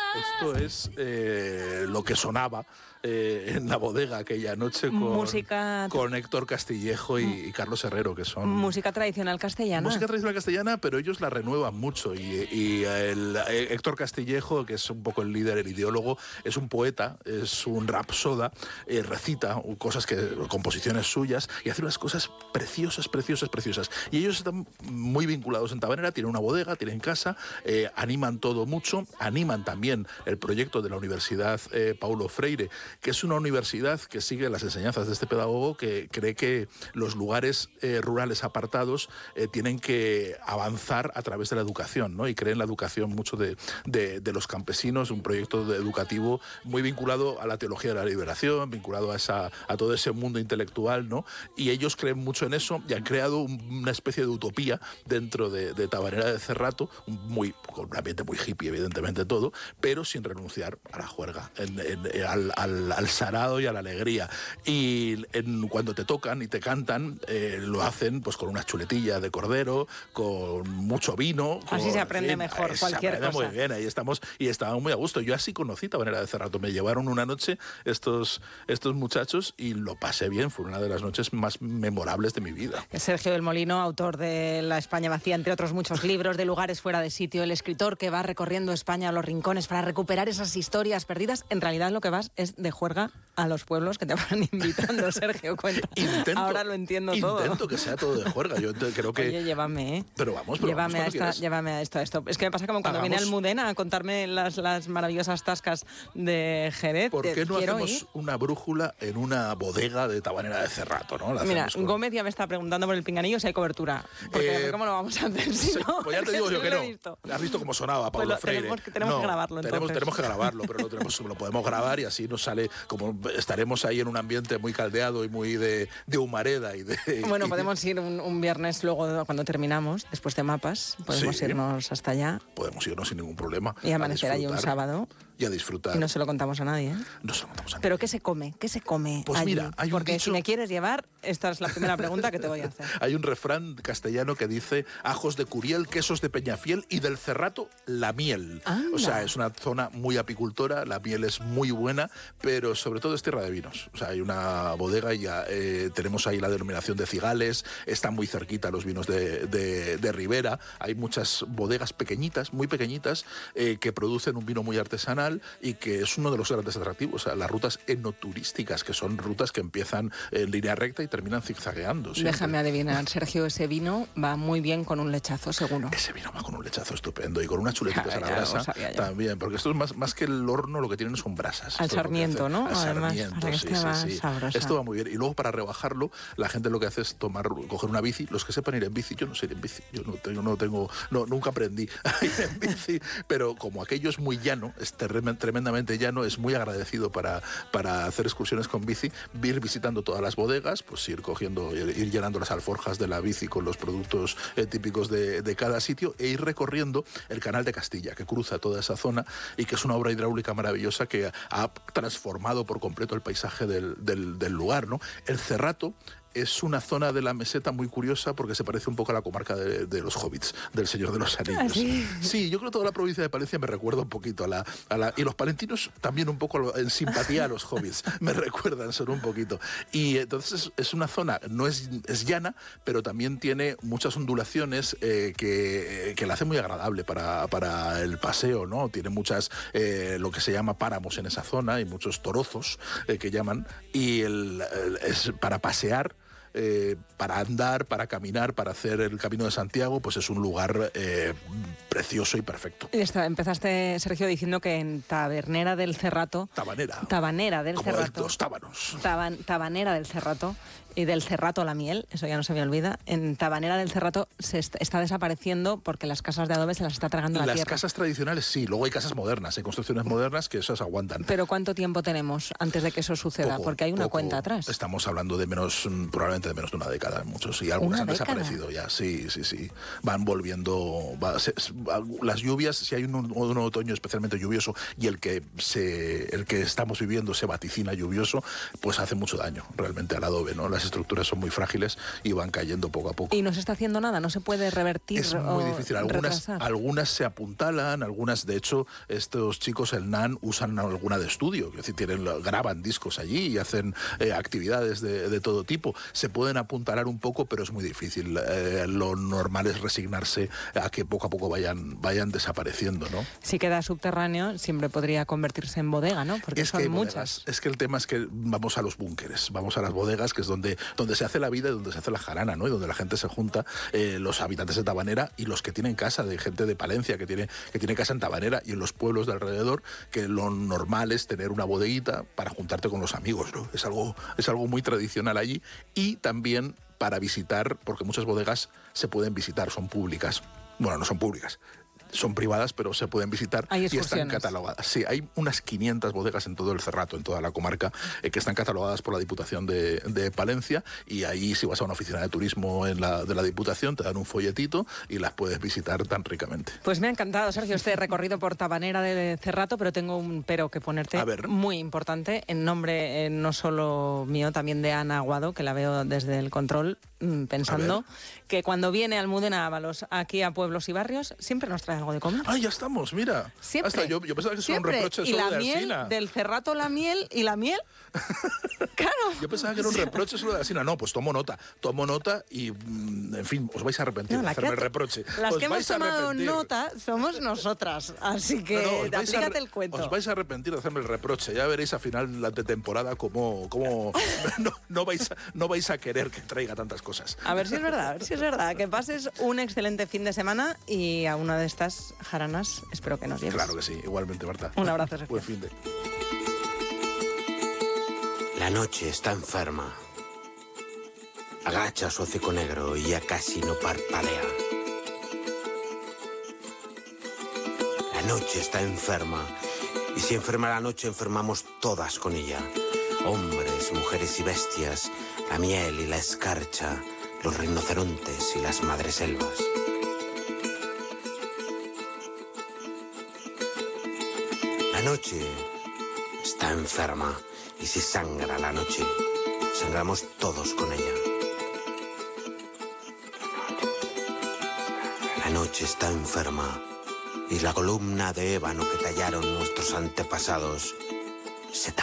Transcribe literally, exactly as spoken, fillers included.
Esto es eh, lo que sonaba eh, en la bodega aquella noche con, música... con Héctor Castillejo y, y Carlos Herrero, que son... Música tradicional castellana. Música tradicional castellana, pero ellos la renuevan mucho. Y, y el, Héctor Castillejo, que es un poco el líder, el ideólogo, es un poeta, es un rapsoda, eh, recita cosas que, composiciones suyas, y hace unas cosas preciosas, preciosas, preciosas. Y ellos están muy vinculados en Tabanera, tienen una bodega, tienen casa, eh, animan todo mucho, animan también el proyecto de la Universidad eh, Paulo Freire, que es una universidad que sigue las enseñanzas de este pedagogo, que cree que los lugares eh, rurales apartados eh, tienen que avanzar a través de la educación, ¿no? Y cree en la educación mucho de, de, de los campesinos, un proyecto de educativo muy vinculado a la teología de la liberación, vinculado a, esa, a todo ese mundo intelectual, ¿no? Y ellos creen mucho en eso y han creado un, una especie de utopía dentro de, de Tabanera de Cerrato, muy, con un ambiente muy hippie, evidentemente todo, pero sin renunciar a la juerga, en, en, al, al al sarado y a la alegría. Y en, cuando te tocan y te cantan, eh, lo hacen pues con una chuletilla de cordero, con mucho vino. Así con, se aprende en fin, mejor se cualquier aprende cosa. Muy bien, ahí estamos y estábamos muy a gusto. Yo así conocí Tabanera de Cerrato. Me llevaron una noche estos, estos muchachos y lo pasé bien. Fue una de las noches más memorables de mi vida. Sergio del Molino, autor de La España vacía, entre otros muchos libros, de lugares fuera de sitio, el escritor que va recorriendo España a los rincones para recuperar esas historias perdidas. En realidad lo que vas es de juerga a los pueblos que te van invitando, Sergio, cuenta. Intento, Ahora lo entiendo todo. Intento que sea todo de juerga. Yo creo que... Oye, llévame, ¿eh? Pero vamos, pero llévame, vamos a esta, llévame a esto, a esto. Es que me pasa como cuando Hagamos... viene Almudena a contarme las, las maravillosas tascas de Jerez. ¿Por qué no hacemos ir? una brújula en una bodega de Tabanera de Cerrato, ¿no? La Mira, con... Gómez ya me está preguntando por el pinganillo si hay cobertura. Porque eh, ¿cómo lo vamos a hacer si no? Pues ya te digo yo que no. Visto. ¿Has visto cómo sonaba Paulo pues Freire? Tenemos, que, tenemos no, que grabarlo, tenemos, tenemos que grabarlo, pero lo, tenemos, lo podemos grabar y así nos sale, como estaremos ahí en un ambiente muy caldeado y muy de, de humareda y de... Bueno, y podemos de... ir un, un viernes luego cuando terminamos, después de mapas, podemos sí, irnos hasta allá. Podemos irnos sin ningún problema. Y amanecer allí un sábado. Y a disfrutar. Y no se lo contamos a nadie, ¿eh? No se lo contamos a nadie. ¿Pero qué se come? ¿Qué se come Pues allí? mira, hay un Porque dicho... si me quieres llevar, esta es la primera pregunta que te voy a hacer. Hay un refrán castellano que dice ajos de Curiel, quesos de Peñafiel y del Cerrato la miel. Anda. O sea, es una zona muy apicultora, la miel es muy buena, pero sobre todo es tierra de vinos. O sea, hay una bodega y ya eh, tenemos ahí la denominación de Cigales, están muy cerquita los vinos de, de, de Ribera, hay muchas bodegas pequeñitas, muy pequeñitas, eh, que producen un vino muy artesanal y que es uno de los grandes atractivos. O sea, las rutas enoturísticas, que son rutas que empiezan en línea recta y terminan zigzagueando. Siempre. Déjame adivinar, Sergio, ese vino va muy bien con un lechazo, seguro. Ese vino va con un lechazo estupendo y con unas chuletitas a la brasa también, porque esto es más, más que el horno, lo que tienen son brasas. Al sarmiento, ¿no? Al Además, sarmiento, para que sí, esté sí, sí. sabrosa. Esto va muy bien. Y luego para rebajarlo, la gente lo que hace es tomar, coger una bici. Los que sepan ir en bici, yo no sé ir en bici, yo no tengo, no tengo, no, nunca aprendí a ir en bici, pero como aquello es muy llano, es tremendamente llano, es muy agradecido para, para hacer excursiones con bici, ir visitando todas las bodegas, pues ir cogiendo, ir llenando las alforjas de la bici con los productos eh, típicos de, de cada sitio e ir recorriendo el Canal de Castilla, que cruza toda esa zona y que es una obra hidráulica maravillosa que ha transformado por completo el paisaje del, del, del lugar, ¿no? El Cerrato es una zona de la meseta muy curiosa porque se parece un poco a la comarca de, de los hobbits, del Señor de los Anillos. ¿Ah, sí? Sí, yo creo que toda la provincia de Palencia me recuerda un poquito a la, a la... Y los palentinos también un poco en simpatía a los hobbits, me recuerdan solo un poquito. Y entonces es, es una zona, no es, es llana, pero también tiene muchas ondulaciones eh, que, que la hace muy agradable para, para el paseo, ¿no? Tiene muchas, eh, lo que se llama páramos en esa zona y muchos torozos eh, que llaman, y el, el, es para pasear. Eh, para andar, para caminar, para hacer el Camino de Santiago, pues es un lugar eh, precioso y perfecto. Esta, empezaste, Sergio, diciendo que en Tabernera del Cerrato... Tabanera. Tabanera del Como Cerrato. los tábanos. Taban, tabanera del Cerrato y del Cerrato la miel, eso ya no se me olvida. En Tabanera del Cerrato se est- está desapareciendo porque las casas de adobe se las está tragando la las tierra. Las casas tradicionales sí, luego hay casas modernas, hay construcciones modernas que esas aguantan. Pero ¿cuánto tiempo tenemos antes de que eso suceda? Poco, porque hay una poco. cuenta atrás. Estamos hablando de menos, probablemente prácticamente de menos de una década, muchos, y algunas han década? desaparecido ya, sí, sí, sí. Van volviendo, va, se, las lluvias, si hay un, un otoño especialmente lluvioso y el que, se, el que estamos viviendo se vaticina lluvioso, pues hace mucho daño realmente al adobe, ¿no? Las estructuras son muy frágiles y van cayendo poco a poco. Y no se está haciendo nada, no se puede revertir. Es muy o difícil. Algunas, retrasar. algunas se apuntalan, algunas, de hecho, estos chicos, el N A N, usan alguna de estudio, es decir, tienen, graban discos allí y hacen eh, actividades de, de todo tipo. Se pueden apuntalar un poco, pero es muy difícil. Eh, lo normal es resignarse a que poco a poco vayan, vayan desapareciendo, ¿no? Si queda subterráneo, siempre podría convertirse en bodega, ¿no? Porque Es son que hay muchas. bodegas. Es que el tema es que vamos a los búnkeres, vamos a las bodegas, que es donde, donde se hace la vida y donde se hace la jarana, ¿no? Y donde la gente se junta, eh, los habitantes de Tabanera y los que tienen casa, de gente de Palencia que tiene, que tiene casa en Tabanera y en los pueblos de alrededor, que lo normal es tener una bodeguita para juntarte con los amigos, ¿no? Es algo, es algo muy tradicional allí, y también para visitar, porque muchas bodegas se pueden visitar, son públicas. Bueno, no son públicas, son privadas, pero se pueden visitar Hay y están excursiones. catalogadas. Sí, hay unas quinientas bodegas en todo el Cerrato, en toda la comarca, eh, que están catalogadas por la Diputación de, de Palencia, y ahí, si vas a una oficina de turismo en la, de la Diputación, te dan un folletito y las puedes visitar tan ricamente. Pues me ha encantado, Sergio, este recorrido por Tabanera de Cerrato, pero tengo un pero que ponerte A ver. muy importante, en nombre eh, no solo mío, también de Ana Aguado, que la veo desde el control, mm, pensando que cuando viene Almudena Ábalos aquí a pueblos y barrios, siempre nos trae algo de comer. ¡Ah, ya estamos! Mira. Siempre. Hasta yo, yo pensaba que eso era un Siempre. reproche Y solo la de miel, Alsina. del Cerrato la miel y la miel. Claro. Yo pensaba que era un reproche solo de Alsina. No, pues tomo nota. Tomo nota y, mm, en fin, os vais a arrepentir No, de la hacerme que el ha- reproche. Las Os que hemos vais a tomado arrepentir. nota somos nosotras, así que No, no, os vais a aplícate arre- el cuento. Os vais a arrepentir de hacerme el reproche. Ya veréis a final de temporada cómo, cómo no, no, vais a, no vais a querer que traiga tantas cosas. A ver si es verdad, a ver si es verdad. Que pases un excelente fin de semana y a una de estas jaranas espero que nos lleves. Claro que sí, igualmente, Marta. Un abrazo, Sergio. Buen fin de... La noche está enferma. Agacha su hocico negro y ya casi no parpadea. La noche está enferma. Y si enferma la noche, enfermamos todas con ella. Hombres, mujeres y bestias, la miel y la escarcha, los rinocerontes y las madreselvas. La noche está enferma. Y si sangra la noche, sangramos todos con ella. La noche está enferma y la columna de ébano que tallaron nuestros antepasados se